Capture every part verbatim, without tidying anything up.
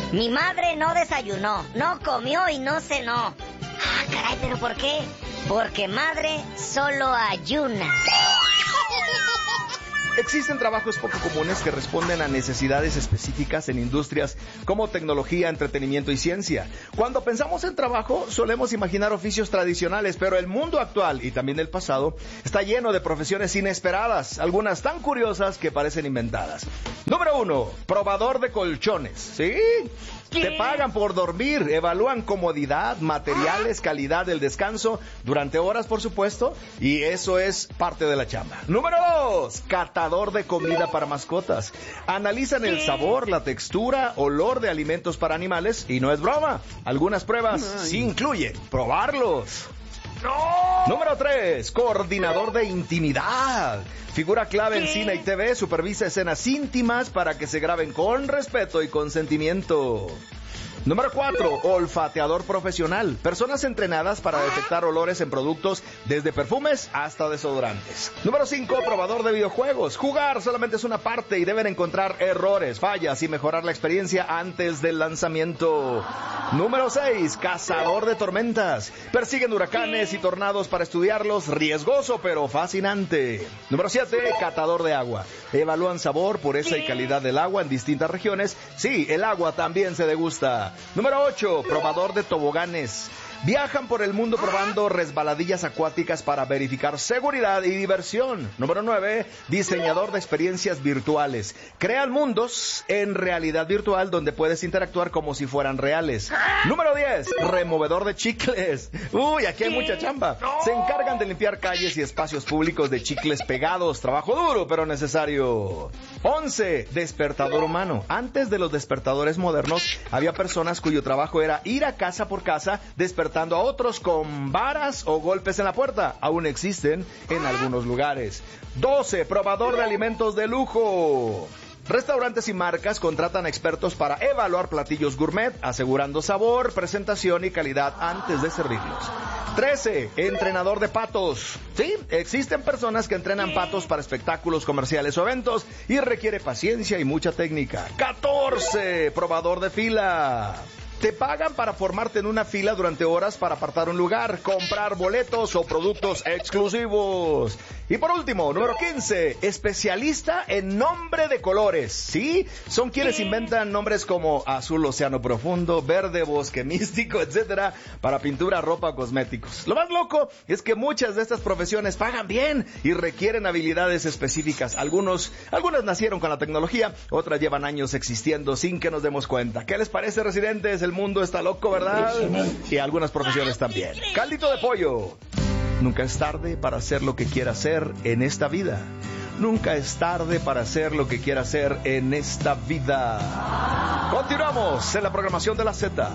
Mi madre no desayunó, no comió y no cenó. Ah, caray, ¿pero por qué? Porque madre solo ayuna. Existen trabajos poco comunes que responden a necesidades específicas en industrias como tecnología, entretenimiento y ciencia. Cuando pensamos en trabajo, solemos imaginar oficios tradicionales, pero el mundo actual y también el pasado está lleno de profesiones inesperadas, algunas tan curiosas que parecen inventadas. Número uno, probador de colchones. ¿Sí? ¿Qué? Te pagan por dormir, evalúan comodidad, materiales, calidad del descanso, durante horas, por supuesto, y eso es parte de la chamba. Número dos, catador de comida para mascotas. Analizan el sabor, la textura, olor de alimentos para animales, y no es broma, algunas pruebas sí incluyen probarlos. ¡No! Número tres, coordinador de intimidad. Figura clave en cine y T V, supervisa escenas íntimas para que se graben con respeto y consentimiento. Número cuatro, olfateador profesional. Personas entrenadas para detectar olores en productos desde perfumes hasta desodorantes. Número cinco, probador de videojuegos. Jugar solamente es una parte y deben encontrar errores, fallas y mejorar la experiencia antes del lanzamiento. Número seis, cazador de tormentas. Persiguen huracanes y tornados para estudiarlos. Riesgoso pero fascinante. Número siete, catador de agua. Evalúan sabor, pureza y calidad del agua en distintas regiones. Sí, el agua también se degusta. Número ocho, probador de toboganes. Viajan por el mundo probando resbaladillas acuáticas para verificar seguridad y diversión. Número nueve, diseñador de experiencias virtuales. Crean mundos en realidad virtual donde puedes interactuar como si fueran reales. Número diez, removedor de chicles. Uy, aquí hay mucha chamba. Se encargan de limpiar calles y espacios públicos de chicles pegados. Trabajo duro, pero necesario. once, despertador humano. Antes de los despertadores modernos, había personas cuyo trabajo era ir a casa por casa, despertando a otros con varas o golpes en la puerta. Aún existen en algunos lugares. doce, probador de alimentos de lujo. Restaurantes y marcas contratan a expertos para evaluar platillos gourmet, asegurando sabor, presentación y calidad antes de servirlos. trece, entrenador de patos. Sí, existen personas que entrenan patos para espectáculos comerciales o eventos y requiere paciencia y mucha técnica. catorce, probador de fila. Te pagan para formarte en una fila durante horas para apartar un lugar, comprar boletos o productos exclusivos. Y por último, número quince, especialista en nombre de colores. ¿Sí? Son quienes inventan nombres como azul océano profundo, verde bosque místico, etcétera, para pintura, ropa o cosméticos. Lo más loco es que muchas de estas profesiones pagan bien y requieren habilidades específicas. Algunos, algunas nacieron con la tecnología, otras llevan años existiendo sin que nos demos cuenta. ¿Qué les parece, residentes? El mundo está loco, ¿verdad? Y algunas profesiones también. Caldito de pollo. Nunca es tarde para hacer lo que quiera hacer en esta vida. Nunca es tarde para hacer lo que quiera hacer en esta vida. Continuamos en la programación de la Z.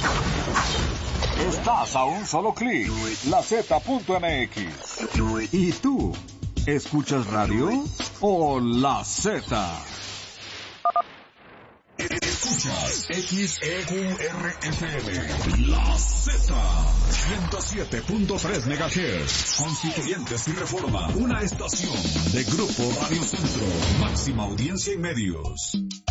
Estás a un solo clic. la zeta punto eme equis. ¿Y tú? ¿Escuchas radio o la Z? Escuchas X E U R F M, La Z, ciento siete punto tres megahertz, Constituyentes y Reforma, una estación de Grupo Radio Centro, máxima audiencia y medios.